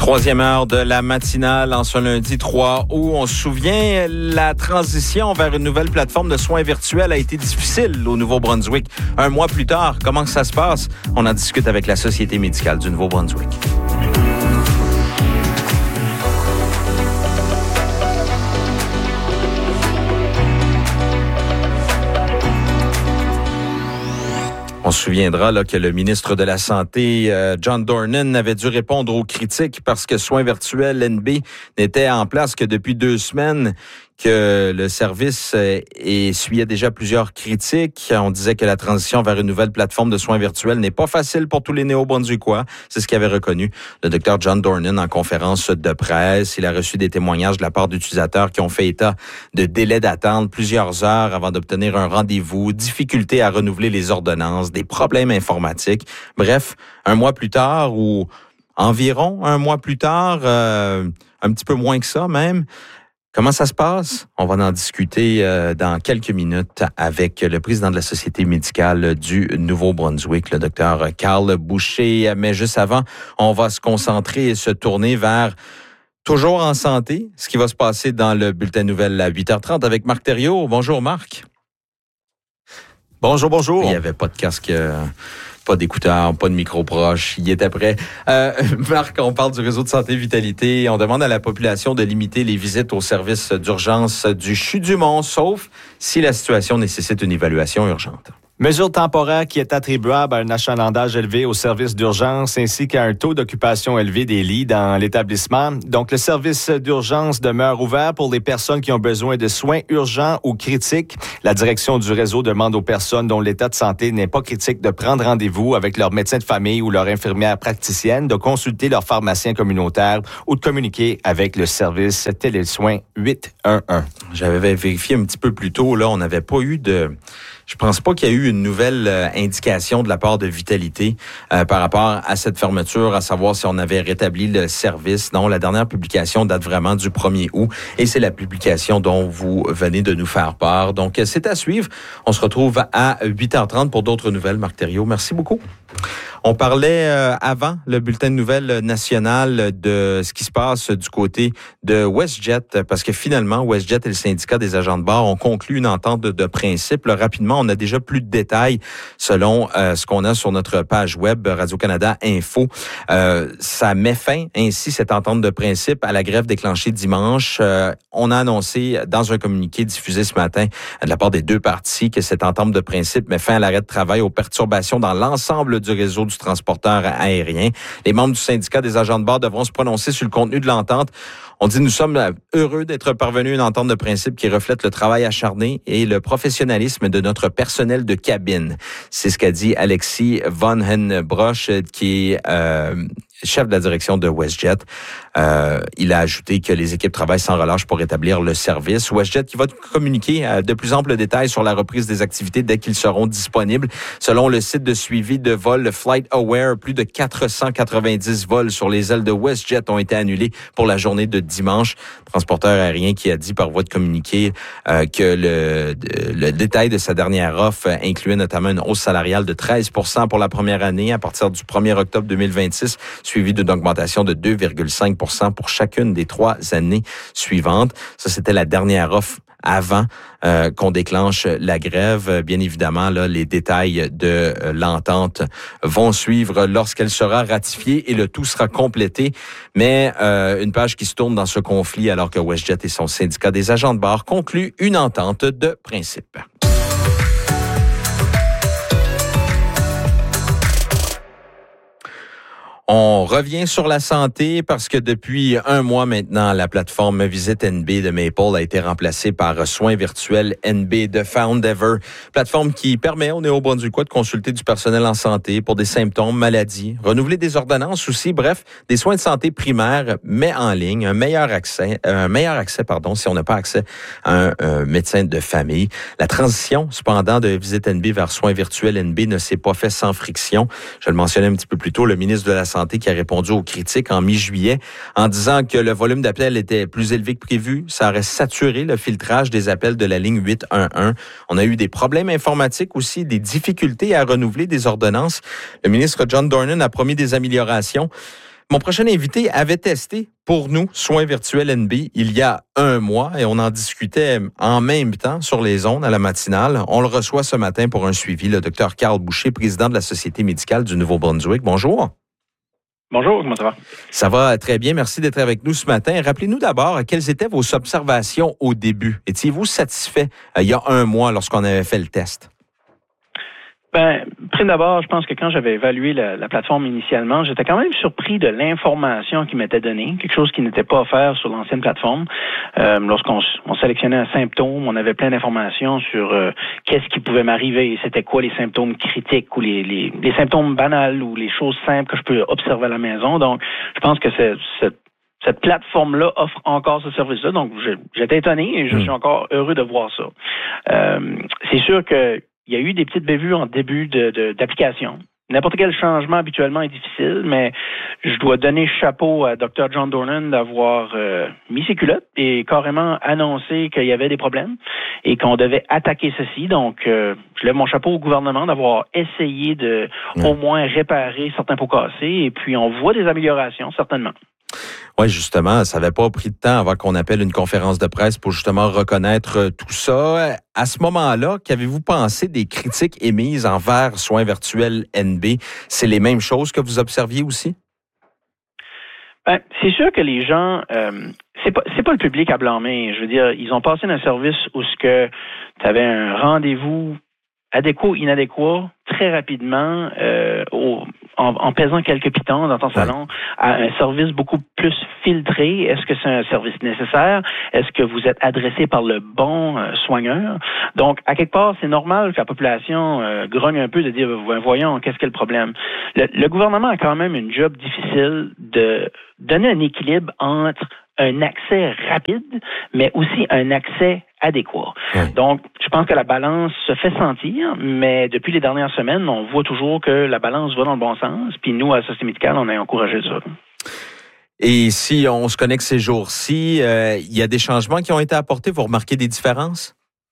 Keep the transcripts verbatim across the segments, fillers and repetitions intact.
Troisième heure de la matinale en ce lundi trois août. On se souvient, la transition vers une nouvelle plateforme de soins virtuels a été difficile au Nouveau-Brunswick. Un mois plus tard, comment ça se passe? On en discute avec la Société médicale du Nouveau-Brunswick. On se souviendra là, que le ministre de la Santé, euh, John Dornan, avait dû répondre aux critiques parce que Soins virtuels N B n'était en place que depuis deux semaines, que le service euh, essuyait déjà plusieurs critiques. On disait que la transition vers une nouvelle plateforme de soins virtuels n'est pas facile pour tous les néo-brunswickois. C'est ce qu'avait reconnu le docteur John Dornan en conférence de presse. Il a reçu des témoignages de la part d'utilisateurs qui ont fait état de délais d'attente plusieurs heures avant d'obtenir un rendez-vous, difficultés à renouveler les ordonnances, des problèmes informatiques. Bref, un mois plus tard ou environ un mois plus tard, euh, un petit peu moins que ça même, comment ça se passe? On va en discuter euh, dans quelques minutes avec le président de la Société médicale du Nouveau-Brunswick, le docteur Carl Boucher. Mais juste avant, on va se concentrer et se tourner vers Toujours en santé, ce qui va se passer dans le bulletin de nouvelles à huit heures trente avec Marc Thériault. Bonjour Marc. Bonjour, bonjour. Il n'y avait pas de casque... Euh... Pas d'écouteurs, pas de micro proche, il était prêt. Euh, Marc, on parle du réseau de santé Vitalité. On demande à la population de limiter les visites aux services d'urgence du C H U du Mont, sauf si la situation nécessite une évaluation urgente. Mesure temporaire qui est attribuable à un achalandage élevé au service d'urgence ainsi qu'à un taux d'occupation élevé des lits dans l'établissement. Donc, le service d'urgence demeure ouvert pour les personnes qui ont besoin de soins urgents ou critiques. La direction du réseau demande aux personnes dont l'état de santé n'est pas critique de prendre rendez-vous avec leur médecin de famille ou leur infirmière praticienne, de consulter leur pharmacien communautaire ou de communiquer avec le service télésoins huit un un. J'avais vérifié un petit peu plus tôt, là, on n'avait pas eu de... Je pense pas qu'il y a eu une nouvelle euh, indication de la part de Vitalité euh, par rapport à cette fermeture, à savoir si on avait rétabli le service. Non, la dernière publication date vraiment du premier août et c'est la publication dont vous venez de nous faire part. Donc, c'est à suivre. On se retrouve à huit heures trente pour d'autres nouvelles. Marc Thériault, merci beaucoup. On parlait euh, avant le bulletin de nouvelles national de ce qui se passe du côté de WestJet, parce que finalement, WestJet et le syndicat des agents de bord ont conclu une entente de, de principe. Là, rapidement, on a déjà plus de détails selon euh, ce qu'on a sur notre page web Radio-Canada Info. Euh, ça met fin, ainsi, cette entente de principe à la grève déclenchée dimanche. Euh, on a annoncé dans un communiqué diffusé ce matin de la part des deux parties que cette entente de principe met fin à l'arrêt de travail aux perturbations dans l'ensemble du réseau du transporteur aérien. Les membres du syndicat des agents de bord devront se prononcer sur le contenu de l'entente. On dit nous sommes heureux d'être parvenus à une entente de principe qui reflète le travail acharné et le professionnalisme de notre personnel de cabine. C'est ce qu'a dit Alexis Von Henbroch, qui est euh, chef de la direction de WestJet. Euh, il a ajouté que les équipes travaillent sans relâche pour rétablir le service. WestJet qui va communiquer euh, de plus amples détails sur la reprise des activités dès qu'ils seront disponibles. Selon le site de suivi de vol FlightAware, plus de quatre cent quatre-vingt-dix vols sur les ailes de WestJet ont été annulés pour la journée de dimanche. Transporteur aérien qui a dit par voie de communiqué euh, que le, de, le détail de sa dernière offre incluait notamment une hausse salariale de treize pour cent pour la première année à partir du premier octobre deux mille vingt-six, suivi d'une augmentation de deux virgule cinq pour cent pour chacune des trois années suivantes. Ça, c'était la dernière offre avant euh, qu'on déclenche la grève. Bien évidemment, là, les détails de euh, l'entente vont suivre lorsqu'elle sera ratifiée et le tout sera complété. Mais euh, une page qui se tourne dans ce conflit alors que WestJet et son syndicat des agents de bord concluent une entente de principe. On revient sur la santé parce que depuis un mois maintenant, la plateforme Visite N B de Maple a été remplacée par Soins virtuels N B de Foundever, plateforme qui permet aux Néo-Brunswickois de consulter du personnel en santé pour des symptômes, maladies, renouveler des ordonnances aussi, bref, des soins de santé primaires, mais en ligne, un meilleur accès, un meilleur accès, pardon, si on n'a pas accès à un, un médecin de famille. La transition, cependant, de Visite N B vers Soins virtuels N B ne s'est pas fait sans friction. Je le mentionnais un petit peu plus tôt, le ministre de la Santé qui a répondu aux critiques en mi-juillet en disant que le volume d'appels était plus élevé que prévu. Ça aurait saturé le filtrage des appels de la ligne huit un un. On a eu des problèmes informatiques aussi, des difficultés à renouveler des ordonnances. Le ministre John Dornan a promis des améliorations. Mon prochain invité avait testé pour nous Soins virtuels N B il y a un mois et on en discutait en même temps sur les ondes à la matinale. On le reçoit ce matin pour un suivi, le docteur Carl Boucher, président de la Société médicale du Nouveau-Brunswick. Bonjour. Bonjour, comment ça va? Ça va très bien. Merci d'être avec nous ce matin. Rappelez-nous d'abord, quelles étaient vos observations au début? Étiez-vous satisfait euh, il y a un mois lorsqu'on avait fait le test? Ben, prime d'abord, je pense que quand j'avais évalué la, la plateforme initialement, j'étais quand même surpris de l'information qui m'était donnée, quelque chose qui n'était pas offert sur l'ancienne plateforme. Euh, lorsqu'on on sélectionnait un symptôme, on avait plein d'informations sur euh, qu'est-ce qui pouvait m'arriver, c'était quoi les symptômes critiques ou les, les, les symptômes banals ou les choses simples que je peux observer à la maison. Donc, je pense que c'est, c'est Cette plateforme-là offre encore ce service-là. Donc, je, j'étais étonné et je suis encore heureux de voir ça. Euh, c'est sûr que il y a eu des petites bévues en début de, de, d'application. N'importe quel changement habituellement est difficile, mais je dois donner chapeau à docteur John Dornan d'avoir euh, mis ses culottes et carrément annoncé qu'il y avait des problèmes et qu'on devait attaquer ceci. Donc, euh, je lève mon chapeau au gouvernement d'avoir essayé de mmh. au moins réparer certains pots cassés et puis on voit des améliorations, certainement. Oui, justement, ça n'avait pas pris de temps avant qu'on appelle une conférence de presse pour justement reconnaître tout ça. À ce moment-là, qu'avez-vous pensé des critiques émises envers Soins virtuels N B? C'est les mêmes choses que vous observiez aussi? Ben, c'est sûr que les gens, euh, c'est pas c'est pas le public à blâmer. Je veux dire, ils ont passé d'un service où ce que tu avais un rendez-vous adéquat ou inadéquat très rapidement euh, au, en, en pesant quelques pitons dans ton salon à un service beaucoup plus filtré. Est-ce que c'est un service nécessaire? Est-ce que vous êtes adressé par le bon euh, soigneur? Donc, à quelque part, c'est normal que la population euh, grogne un peu de dire, voyons, qu'est-ce que le problème? Le, le gouvernement a quand même une job difficile de donner un équilibre entre un accès rapide, mais aussi un accès adéquat. Oui. Donc, je pense que la balance se fait sentir, mais depuis les dernières semaines, on voit toujours que la balance va dans le bon sens, puis nous, à la Société médicale, on a encouragé ça. Et si on se connecte ces jours-ci, euh, il y a des changements qui ont été apportés, vous remarquez des différences?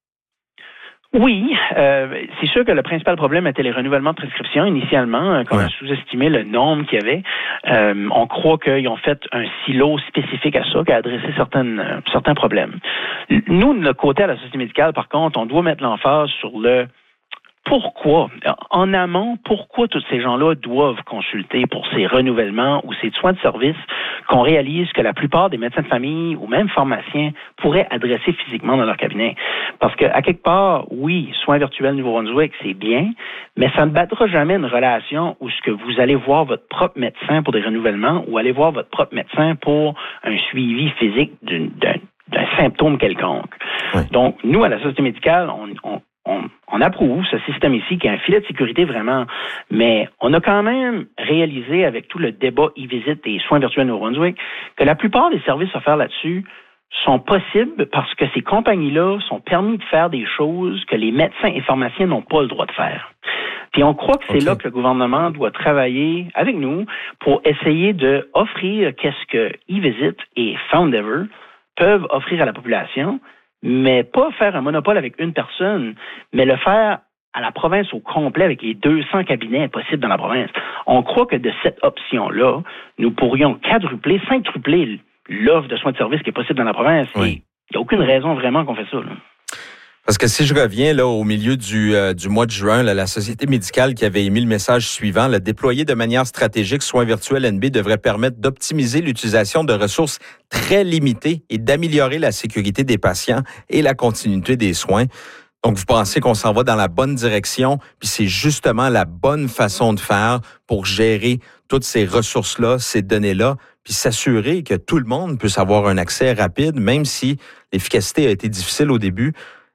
Oui, euh, c'est sûr que le principal problème était les renouvellements de prescriptions. Initialement, quand ouais. on a sous-estimé le nombre qu'il y avait, euh, on croit qu'ils ont fait un silo spécifique à ça, qui a adressé certaines, euh, certains problèmes. Nous, de notre côté à la Société médicale, par contre, on doit mettre l'emphase sur le pourquoi, en amont, pourquoi tous ces gens-là doivent consulter pour ces renouvellements ou ces soins de service qu'on réalise que la plupart des médecins de famille ou même pharmaciens pourraient adresser physiquement dans leur cabinet. Parce que, à quelque part, oui, soins virtuels Nouveau-Brunswick, c'est bien, mais ça ne battra jamais une relation où ce que vous allez voir votre propre médecin pour des renouvellements ou aller voir votre propre médecin pour un suivi physique d'une, d'un, d'un symptôme quelconque. Oui. Donc, nous, à la Société médicale, on, on On, on approuve ce système ici qui est un filet de sécurité vraiment, mais on a quand même réalisé avec tout le débat e-visite et soins virtuels Nouveau-Brunswick que la plupart des services offerts là-dessus sont possibles parce que ces compagnies-là sont permis de faire des choses que les médecins et pharmaciens n'ont pas le droit de faire. Puis on croit que c'est okay. là que le gouvernement doit travailler avec nous pour essayer d'offrir qu'est-ce que e-visite et Foundever peuvent offrir à la population, mais pas faire un monopole avec une personne, mais le faire à la province au complet avec les deux cents cabinets possibles dans la province. On croit que de cette option-là, nous pourrions quadrupler, cinquupler l'offre de soins de service qui est possible dans la province. Oui. Et il n'y a aucune raison vraiment qu'on fait ça, là. Parce que si je reviens là au milieu du, euh, du mois de juin, là, la Société médicale qui avait émis le message suivant, le déployer de manière stratégique Soins virtuels N B devrait permettre d'optimiser l'utilisation de ressources très limitées et d'améliorer la sécurité des patients et la continuité des soins. Donc, vous pensez qu'on s'en va dans la bonne direction, puis c'est justement la bonne façon de faire pour gérer toutes ces ressources-là, ces données-là, puis s'assurer que tout le monde puisse avoir un accès rapide, même si l'efficacité a été difficile au début.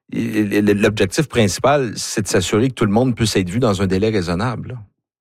L'objectif principal, c'est de s'assurer que tout le monde puisse être vu dans un délai raisonnable.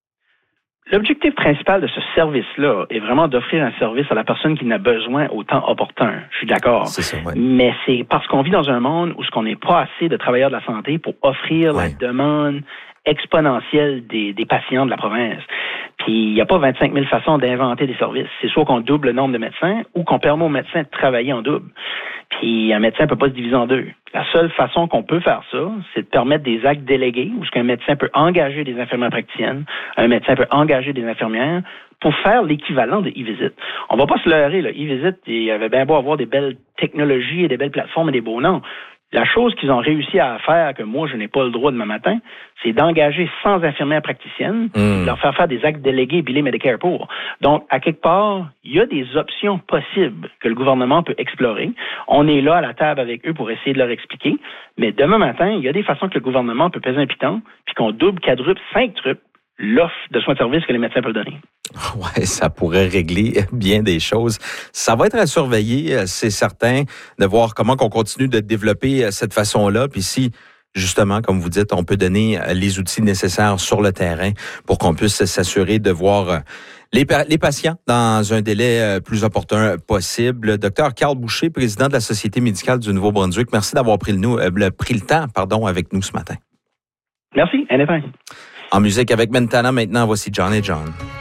L'objectif principal de ce service-là est vraiment d'offrir un service à la personne qui en a besoin au temps opportun. Je suis d'accord. C'est ça, ouais. Mais c'est parce qu'on vit dans un monde où ce qu'on n'est pas assez de travailleurs de la santé pour offrir ouais. la demande exponentielle des, des patients de la province. Puis il n'y a pas vingt-cinq mille façons d'inventer des services. C'est soit qu'on double le nombre de médecins ou qu'on permet aux médecins de travailler en double. Puis un médecin ne peut pas se diviser en deux. La seule façon qu'on peut faire ça, c'est de permettre des actes délégués où un médecin peut engager des infirmières praticiennes, un médecin peut engager des infirmières pour faire l'équivalent de eVisit. On va pas se leurrer, là. eVisit, il avait bien beau avoir des belles technologies et des belles plateformes et des beaux noms. La chose qu'ils ont réussi à faire, que moi, je n'ai pas le droit demain matin, c'est d'engager cent infirmières praticiennes, mmh. de leur faire faire des actes délégués billés Medicare pour. Donc, à quelque part, il y a des options possibles que le gouvernement peut explorer. On est là à la table avec eux pour essayer de leur expliquer. Mais demain matin, il y a des façons que le gouvernement peut peser un piton, puis qu'on double, quadruple, cinqutuple l'offre de soins de service que les médecins peuvent donner. Ouais, ça pourrait régler bien des choses. Ça va être à surveiller, c'est certain, de voir comment on continue de développer cette façon-là. Puis si, justement, comme vous dites, on peut donner les outils nécessaires sur le terrain pour qu'on puisse s'assurer de voir les, les patients dans un délai plus opportun possible. Docteur Carl Boucher, président de la Société médicale du Nouveau-Brunswick, merci d'avoir pris le, nous, le, pris le temps pardon, avec nous ce matin. Merci, anytime. En musique avec Mentana, maintenant, voici John et John.